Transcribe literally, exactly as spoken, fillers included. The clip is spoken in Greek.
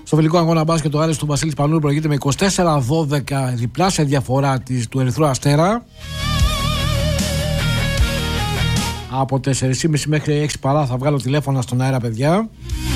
Στο φιλικό αγώνα μπάσκετ το Άρης του Βασίλης Πανούρου προηγείται με είκοσι τέσσερα δώδεκα, διπλάσια διαφορά της, του Ερυθρού Αστέρα. Από τέσσερις και μισή μέχρι έξι παρά θα βγάλω τηλέφωνα στον αέρα, παιδιά.